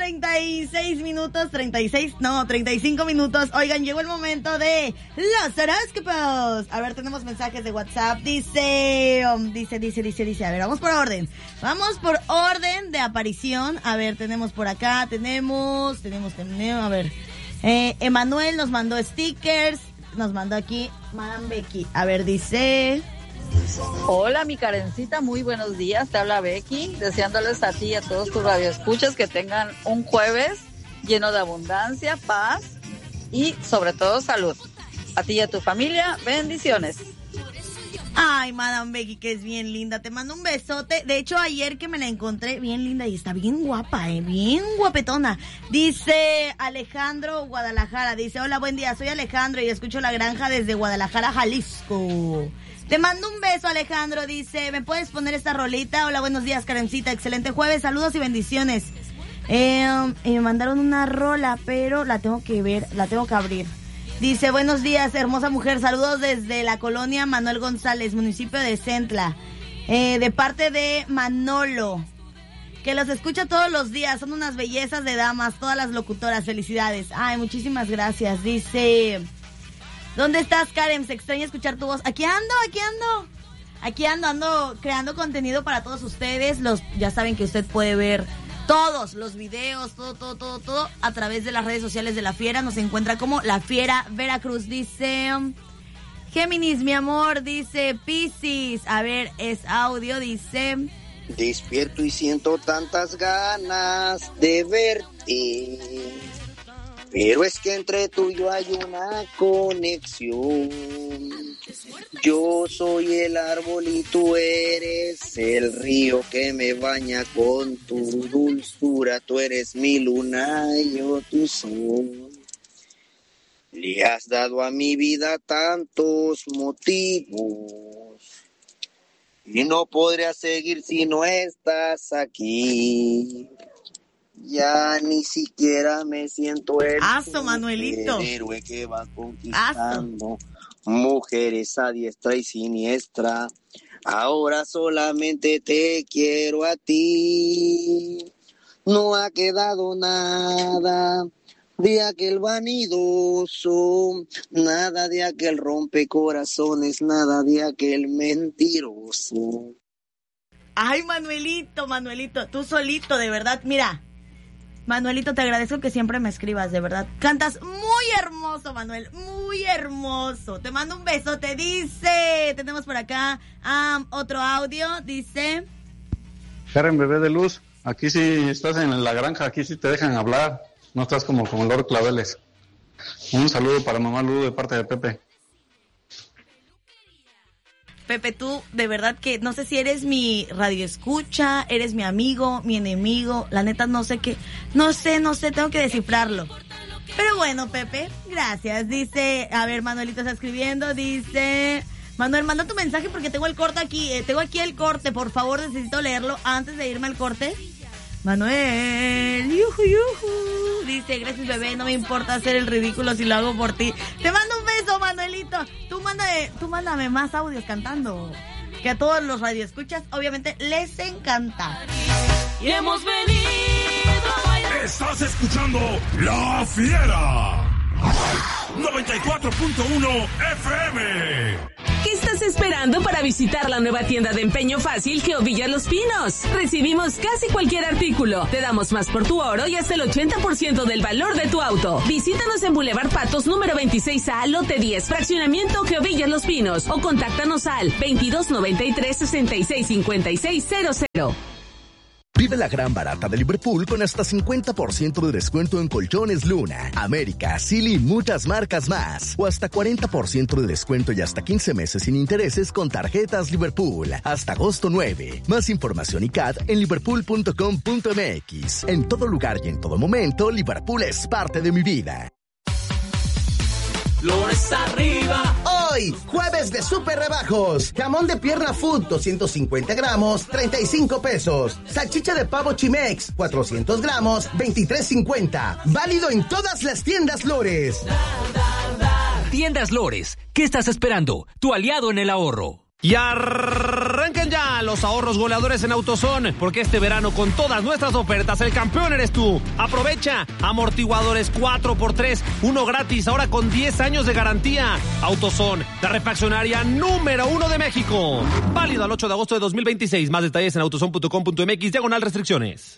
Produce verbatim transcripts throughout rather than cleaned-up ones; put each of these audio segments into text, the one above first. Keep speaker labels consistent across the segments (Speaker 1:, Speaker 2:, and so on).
Speaker 1: treinta y seis minutos, treinta y seis, no, treinta y cinco minutos. Oigan, llegó el momento de los horóscopos. A ver, tenemos mensajes de WhatsApp. Dice, um, dice, dice, dice, dice. A ver, vamos por orden. Vamos por orden de aparición. A ver, tenemos por acá, tenemos, tenemos, tenemos, a ver. Eh, Emanuel nos mandó stickers. Nos mandó aquí Madame Becky. A ver, dice...
Speaker 2: Hola, mi Karencita, muy buenos días. Te habla Becky, deseándoles a ti y a todos tus radioescuchas que tengan un jueves lleno de abundancia, paz y sobre todo salud. A ti y a tu familia, bendiciones.
Speaker 1: Ay, Madame Becky, que es bien linda. Te mando un besote. De hecho, ayer que me la encontré, bien linda y está bien guapa, eh, bien guapetona. Dice Alejandro Guadalajara. Dice, hola, buen día. Soy Alejandro y escucho La Granja desde Guadalajara, Jalisco. Te mando un beso, Alejandro. Dice, ¿me puedes poner esta rolita? Hola, buenos días, Karencita. Excelente jueves. Saludos y bendiciones. Eh, y me mandaron una rola, pero la tengo que ver, la tengo que abrir. Dice, buenos días, hermosa mujer. Saludos desde la colonia Manuel González, municipio de Centla. Eh, de parte de Manolo, que los escucha todos los días. Son unas bellezas de damas, todas las locutoras. Felicidades. Ay, muchísimas gracias. Dice... ¿Dónde estás, Karen? Se extraña escuchar tu voz. Aquí ando, aquí ando. Aquí ando, ando creando contenido para todos ustedes. Los, ya saben que usted puede ver todos los videos, todo, todo, todo, todo a través de las redes sociales de La Fiera. Nos encuentra como La Fiera Veracruz. Dice Géminis, mi amor. Dice Piscis. A ver, es audio. Dice...
Speaker 3: Despierto y siento tantas ganas de verte. Pero es que entre tú y yo hay una conexión. Yo soy el árbol y tú eres el río que me baña con tu dulzura. Tú eres mi luna y yo tu sol. Le has dado a mi vida tantos motivos y no podría seguir si no estás aquí. Ya ni siquiera me siento el
Speaker 1: Aso, Manuelito.
Speaker 3: héroe que va conquistando Aso. Mujeres a diestra y siniestra. Ahora solamente te quiero a ti. No ha quedado nada de aquel vanidoso, nada de aquel rompecorazones, nada de aquel mentiroso.
Speaker 1: Ay, Manuelito, Manuelito, tú solito, de verdad, mira. Manuelito, te agradezco que siempre me escribas, de verdad. Cantas muy hermoso, Manuel, muy hermoso. Te mando un beso, te dice. Tenemos por acá um, otro audio, dice.
Speaker 4: Karen, bebé de luz, aquí sí estás en la granja, aquí sí te dejan hablar. No estás como con Lord Claveles. Un saludo para mamá Lu de parte de Pepe.
Speaker 1: Pepe, tú, de verdad que no sé si eres mi radioescucha, eres mi amigo, mi enemigo, la neta no sé qué, no sé, no sé, tengo que descifrarlo. Pero bueno, Pepe, gracias. Dice, a ver, Manuelito está escribiendo, dice, Manuel, manda tu mensaje porque tengo el corte aquí, eh, tengo aquí el corte, por favor, necesito leerlo antes de irme al corte. Manuel, yuju, yuju. Dice, gracias, bebé, no me importa hacer el ridículo si lo hago por ti. Te mando un beso, Manuelito. Tú mándame, tú mándame más audios cantando. Que a todos los radioescuchas, obviamente, les encanta.
Speaker 5: Y hemos venido a bailar.
Speaker 6: Estás escuchando La Fiera. noventa y cuatro punto uno F M.
Speaker 5: ¿Qué estás esperando para visitar la nueva tienda de empeño fácil Geovilla Los Pinos? Recibimos casi cualquier artículo. Te damos más por tu oro y hasta el ochenta por ciento del valor de tu auto. Visítanos en Boulevard Patos número veintiséis A, lote diez, fraccionamiento Geovilla Los Pinos, o contáctanos al veintidós noventa y tres sesenta y seis cincuenta y seis cero cero.
Speaker 7: Vive la gran barata de Liverpool con hasta cincuenta por ciento de descuento en colchones Luna, América, Silly y muchas marcas más. O hasta cuarenta por ciento de descuento y hasta quince meses sin intereses con tarjetas Liverpool. Hasta agosto nueve. Más información y C A D en liverpool punto com punto m x. En todo lugar y en todo momento, Liverpool es parte de mi vida.
Speaker 5: Flores arriba.
Speaker 8: Hoy, jueves de super rebajos. Jamón de pierna food, doscientos cincuenta gramos, treinta y cinco pesos. Salchicha de pavo Chimex, cuatrocientos gramos, veintitrés cincuenta. Válido en todas las tiendas Lores.
Speaker 9: Tiendas Lores, ¿qué estás esperando? Tu aliado en el ahorro.
Speaker 10: Y arranca
Speaker 9: Arranquen ya los ahorros goleadores en AutoZone, porque este verano con todas nuestras ofertas el campeón eres tú. Aprovecha amortiguadores cuatro por tres, uno gratis, ahora con diez años de garantía. AutoZone, la refaccionaria número uno de México. Válido al ocho de agosto de dos mil veintiséis. Más detalles en autozone punto com punto m x, diagonal restricciones.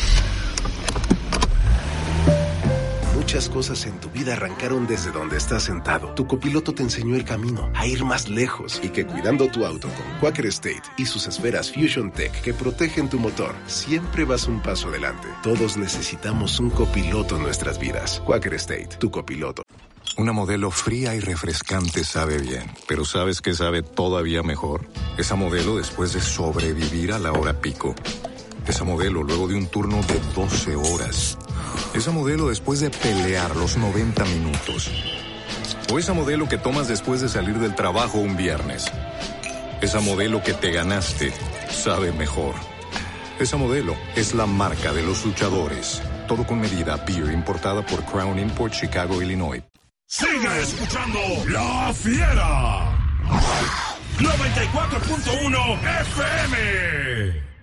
Speaker 10: Muchas cosas en tu vida arrancaron desde donde estás sentado. Tu copiloto te enseñó el camino a ir más lejos y que cuidando tu auto con Quaker State y sus esferas Fusion Tech que protegen tu motor, siempre vas un paso adelante. Todos necesitamos un copiloto en nuestras vidas. Quaker State, tu copiloto.
Speaker 11: Una Modelo fría y refrescante sabe bien, pero ¿sabes qué sabe todavía mejor? Esa Modelo después de sobrevivir a la hora pico. Esa Modelo luego de un turno de doce horas. Esa Modelo después de pelear los noventa minutos. O esa Modelo que tomas después de salir del trabajo un viernes. Esa Modelo que te ganaste sabe mejor. Esa Modelo es la marca de los luchadores. Todo con medida. Beer importada por Crown Import, Chicago, Illinois.
Speaker 6: Sigue escuchando La Fiera. noventa y cuatro punto uno F M.